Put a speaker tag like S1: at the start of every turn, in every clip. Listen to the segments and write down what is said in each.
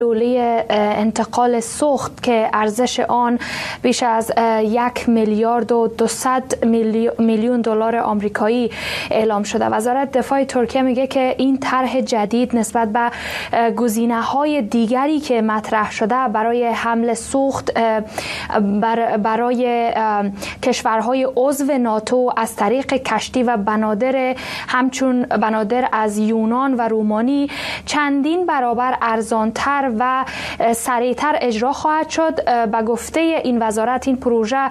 S1: دوله انتقال سوخت که ارزش آن بیش از 1,200 میلیون دلار آمریکایی اعلام شده. وزارت دفاع ترکیه میگه که این طرح جدید نسبت به گزینه‌های دیگری که مطرح شده برای حمل سوخت برای کشورهای عضو ناتو از طریق کشتی و بنادر همچون بنادر از یونان و رومانی چندین برابر ارزانتر و سریعتر اجرا خواهد شد. به گفته این وزارت این پروژه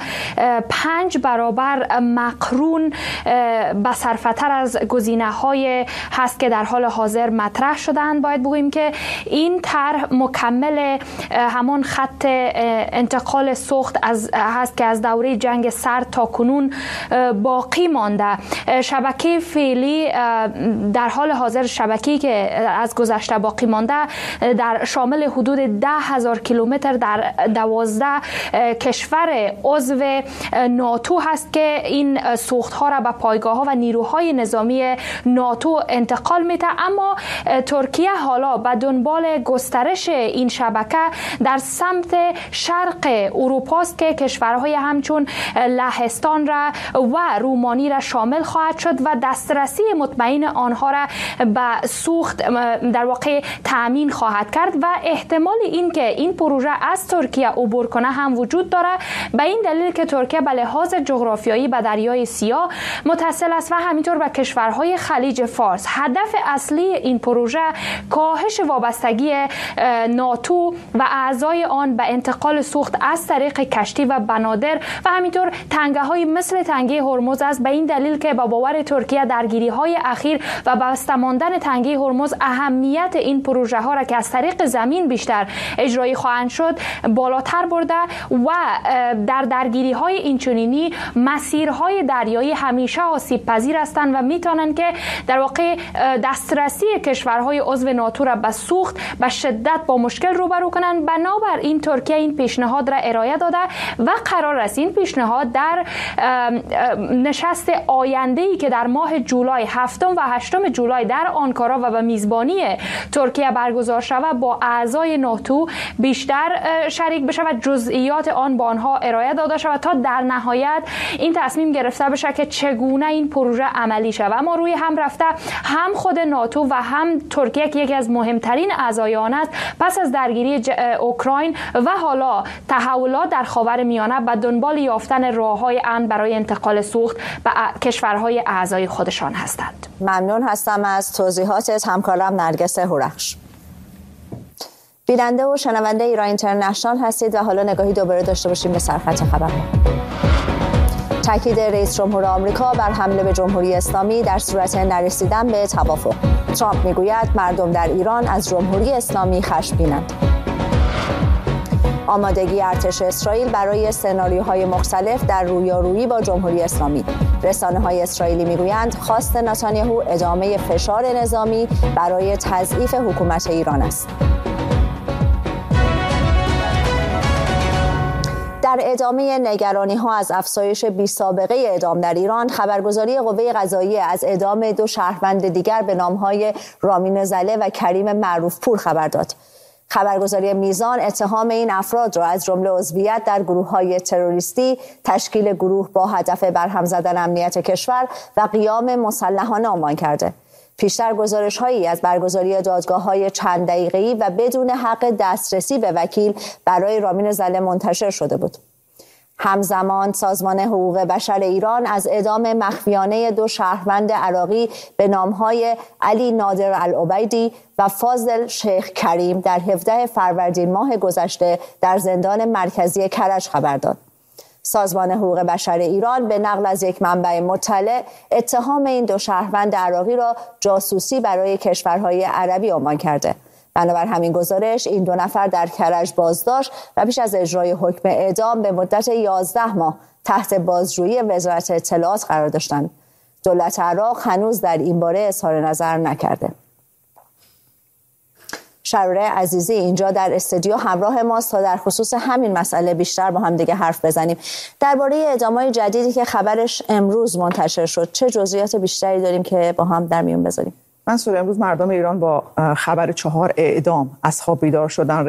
S1: 5 برابر مقرون بصرفه‌تر از گزینه‌های هست که در حال حاضر مطرح شدند. باید بگوییم که این طرح مکمل همان خط انتقال سوخت هست که از دوره جنگ سرد تا کنون باقی مانده. شبکه فعلی در حال حاضر شبکه‌ای که از گذشته باقی مانده در شامل حدود 10,000 کیلومتر در 12 کشور عضو ناتو هست که این سوخت‌ها را به پایگاه‌ها و نیروهای نظامی ناتو انتقال میده. اما ترکیه حالا به دنبال گسترش این شبکه در سمت شرق اروپا است که کشورهای همچون لهستان را و رومانی را شامل خواهد شد و دسترسی مطمئن آنها را به سوخت در واقع تأمین خواهد کرد و احتمال این که این پروژه از ترکیه عبور کنه هم وجود داره، به این دلیل که ترکیه به لحاظ جغرافیایی به دریای سیاه متصل است و همینطور به کشورهای خلیج فارس. هدف اصلی این پروژه کاهش وابستگی ناتو و اعضای آن به انتقال سوخت از طریق کشتی و بنادر و همینطور تنگه‌های مثل تنگه هرمز است، به این دلیل که با باور ترکیه درگیری‌های اخیر و بسته ماندن تنگه هرمز اهمیت این پروژه ها را که از طریق زمین بیشتر اجرایی خواهند شد بالاتر برده و در درگیری های اینچنینی مسیرهای دریایی همیشه آسیب پذیر هستند و میتونن که در واقع دسترسی کشورهای عضو ناتو را به سوخت به شدت با مشکل روبرو کنند. بنابراین ترکیه این پیشنهاد را ارائه داده و قرار است این پیشنهاد در نشست آینده‌ای که در ماه جولای 7 و 8 جولای در آنکارا و به میزبانی ترکیه برگزار شود با اعضای ناتو بیشتر شریک بشه و جزئیات آن با آنها ارائه داده شود تا در نهایت این تصمیم گرفته بشه که چگونه این پروژه عملی شود. اما روی هم رفته هم خود ناتو و هم ترکیه که یکی از مهمترین اعضای آن است پس از درگیری اوکراین و حالا تحولات در خاورمیانه به دنبال یافتن راه‌های امن برای انتقال سوخت به کشورهای اعضای خودشان هستند.
S2: ممنون هستم از توضیحاتت همکارم نرگس هورخش. بیننده و شنونده ایران اینترنشنال هستید و حالا نگاهی دوباره داشته باشیم به سرخط خبرها. تاکید رئیس جمهور آمریکا بر حمله به جمهوری اسلامی در صورت نرسیدن به توافق. ترامپ میگوید مردم در ایران از جمهوری اسلامی خشمگینند. آمادگی ارتش اسرائیل برای سناریوهای مختلف در رویارویی با جمهوری اسلامی. رسانه‌های اسرائیلی میگویند خواست نتانیاهو ادامه فشار نظامی برای تضعیف حکومت ایران است. در ادامه نگرانی‌ها از افزایش بی‌سابقه اعدام در ایران، خبرگزاری قوه قضاییه از اعدام 2 شهروند دیگر به نام‌های رامین زله و کریم معروفپور خبر داد. خبرگزاری میزان اتهام این افراد را از جمله عضویت در گروه‌های تروریستی، تشکیل گروه با هدف برهم زدن امنیت کشور و قیام مسلحانه عنوان کرده. پیشتر گزارش‌هایی از برگزاری دادگاه‌های چند دقیقه‌ای و بدون حق دسترسی به وکیل برای رامین زله منتشر شده بود. همزمان سازمان حقوق بشر ایران از اعدام مخفیانه 2 شهروند عراقی به نام‌های علی نادر العبیدی و فاضل شیخ کریم در 17 فروردین ماه گذشته در زندان مرکزی کرج خبر داد. سازمان حقوق بشر ایران به نقل از یک منبع مطلع اتهام این 2 شهروند عراقی را جاسوسی برای کشورهای عربی عنوان کرده. بنابر همین گزارش این 2 نفر در کرج بازداشت و پیش از اجرای حکم اعدام به مدت 11 ماه تحت بازجویی وزارت اطلاعات قرار داشتند. دولت عراق هنوز در این باره اظهار نظر نکرده. شراره عزیزی اینجا در استودیو همراه ماست تا در خصوص همین مسئله بیشتر با هم دیگه حرف بزنیم. درباره اعدام‌های جدیدی که خبرش امروز منتشر شد چه جزئیات بیشتری داریم که با هم در میون بذاریم؟
S3: منصور، امروز مردم ایران با خبر 4 اعدام از خواب بیدار شدن.